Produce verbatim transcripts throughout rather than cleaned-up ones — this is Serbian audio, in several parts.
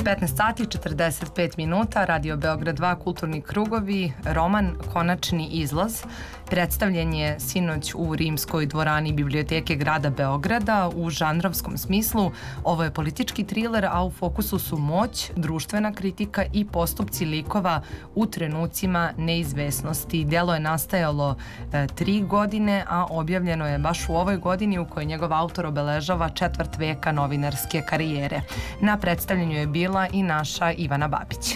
devetnaest sati i četrdeset pet minuta, Radio Beograd dva, Kulturni krugovi, roman Konačni izlaz. Predstavljen je sinoć u Rimskoj dvorani Biblioteke grada Beograda. U žanrovskom smislu ovo je politički triler, a u fokusu su moć, društvena kritika i postupci likova u trenucima neizvesnosti. Delo je nastajalo e, tri godine, a objavljeno je baš u ovoj godini u kojoj njegov autor obeležava četvrt veka novinarske karijere. Na predstavljanju je bila i naša Ivana Babić.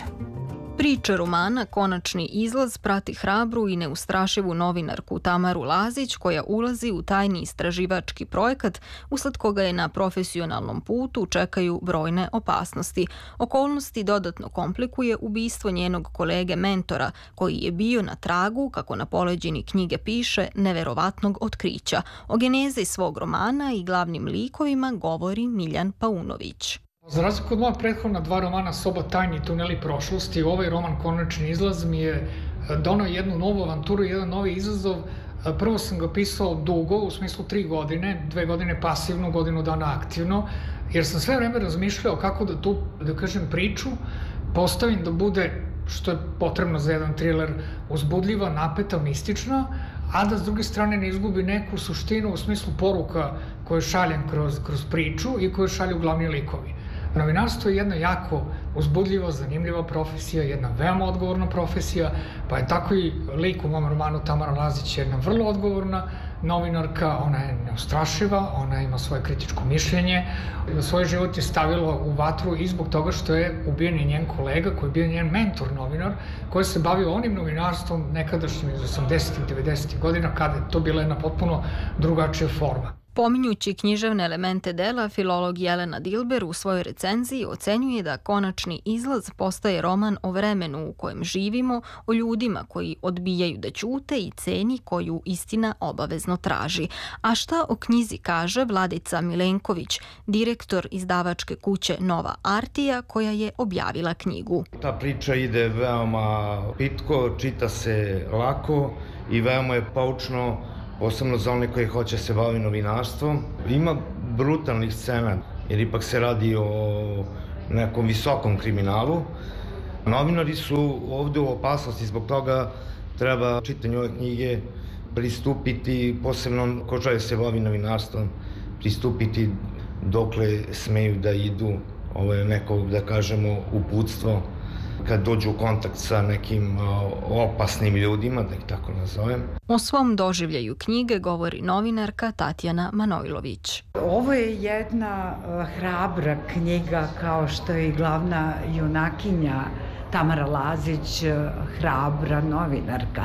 Priča romana Konačni izlaz prati hrabru i neustrašivu novinarku Tamaru Lazić, koja ulazi u tajni istraživački projekat usled koga je na profesionalnom putu čekaju brojne opasnosti. Okolnosti dodatno komplikuje ubistvo njenog kolege mentora, koji je bio na tragu, kako na poleđini knjige piše, neverovatnog otkrića. O genezi svog romana i glavnim likovima govori Miljan Paunović. Za razliku od moja prethodna dva romana Soba tajni i Tuneli prošlosti, ovaj roman Konačni izlaz mi je donao jednu novu avanturu, jedan novi izazov. Prvo sam ga pisao dugo, u smislu tri godine, dve godine pasivno, godinu dana aktivno, jer sam sve vreme razmišljao kako da tu, da kažem, priču postavim da bude, što je potrebno za jedan thriller, uzbudljiva, napeta, mistična, a da s druge strane ne izgubi neku suštinu u smislu poruka koje šaljem kroz, kroz priču i koje šalju glavni likovi. Novinarstvo je jedna jako uzbudljiva, zanimljiva profesija, jedna veoma odgovorna profesija, pa je tako i lik u mom romanu Tamara Lazić jedna vrlo odgovorna novinarka, ona je neustrašiva, ona ima svoje kritičko mišljenje, svoj život je stavila u vatru i zbog toga što je ubijen i njen kolega, koji je bio njen mentor novinar, koji se bavio onim novinarstvom nekadašnjim iz osamdesetih, devedesetih godina, kada je to bila jedna potpuno drugačija forma. Pominjući književne elemente dela, filolog Jelena Dilber u svojoj recenziji ocenjuje da Konačni izlaz postaje roman o vremenu u kojem živimo, o ljudima koji odbijaju da ćute i ceni koju istina obavezno traži. A šta o knjizi kaže Vladica Milenković, direktor izdavačke kuće Nova Artija, koja je objavila knjigu? Ta priča ide veoma pitko, čita se lako i veoma je poučno, posebno za one koji hoće se bavi novinarstvom. Ima brutalnih scena, jer ipak se radi o nekom visokom kriminalu. Novinari su ovde u opasnosti, zbog toga treba čitanju ove knjige pristupiti, posebno ko želi se bavi novinarstvom, pristupiti dokle smeju da idu. Ovo je neko, da kažemo, uputstvo kad dođu u kontakt sa nekim opasnim ljudima, da ih tako nazovem. O svom doživljaju knjige govori novinarka Tatjana Manojlović. Ovo je jedna hrabra knjiga, kao što je i glavna junakinja Tamara Lazić, hrabra novinarka.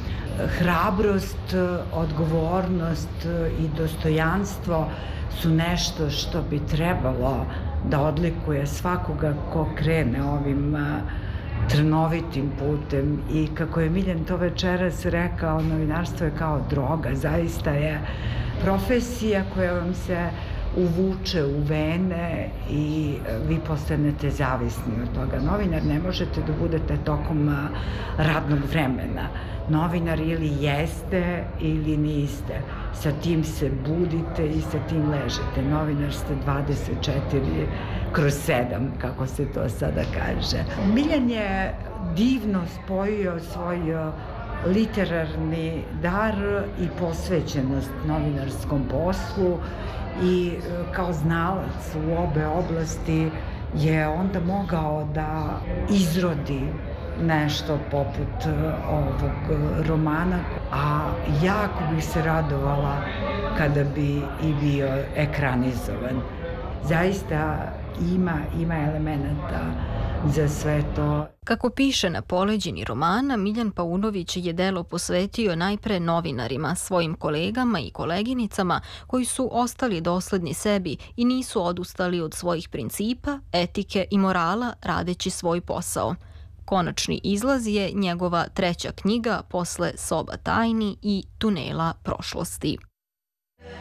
Hrabrost, odgovornost i dostojanstvo su nešto što bi trebalo da odlikuje svakoga ko krene ovim trnovitim putem. I kako je Miljan to večeras rekao, novinarstvo je kao droga, zaista je profesija koja vam se uvuče u vene i vi postanete zavisni od toga. Novinar ne možete da budete tokom radnog vremena. Novinar ili jeste ili niste. Sa tim se budite i sa tim ležete. Novinar ste dvadeset četiri kroz sedam, kako se to sada kaže. Miljan je divno spojio svoj literarni dar i posvećenost novinarskom poslu i kao znalac u obe oblasti je onda mogao da izrodi nešto poput ovog romana, a jako bih se radovala kada bi i bio ekranizovan. Zaista ima, ima elemenata za sve to. Kako piše na poleđini romana, Miljan Paunović je delo posvetio najpre novinarima, svojim kolegama i koleginicama koji su ostali dosledni sebi i nisu odustali od svojih principa, etike i morala radeći svoj posao. Konačni izlaz je njegova treća knjiga posle Soba tajni i Tunela prošlosti.